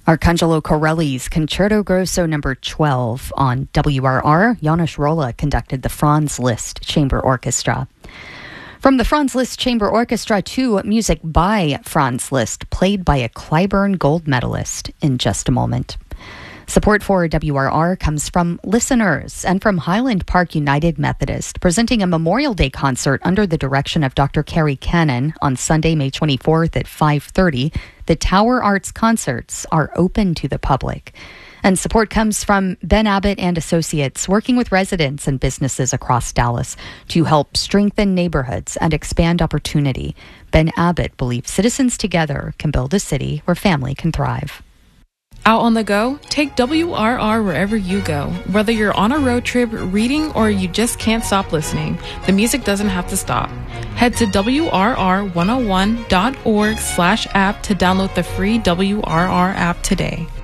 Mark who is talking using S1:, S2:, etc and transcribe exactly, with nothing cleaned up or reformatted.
S1: Arcangelo Corelli's Concerto Grosso number twelve on W R R. Janos Rolla conducted the Franz Liszt Chamber Orchestra. From the Franz Liszt Chamber Orchestra to music by Franz Liszt, played by a Clyburn Gold medalist in just a moment. Support for W R R comes from listeners and from Highland Park United Methodist, presenting a Memorial Day concert under the direction of Doctor Carrie Cannon on Sunday, May twenty-fourth at five thirty. The Tower Arts concerts are open to the public. And support comes from Ben Abbott and Associates, working with residents and businesses across Dallas to help strengthen neighborhoods and expand opportunity. Ben Abbott believes citizens together can build a city where family can thrive.
S2: Out on the go? Take W R R wherever you go. Whether you're on a road trip, reading, or you just can't stop listening, the music doesn't have to stop. Head to W R R one oh one dot org slash app to download the free W R R app today.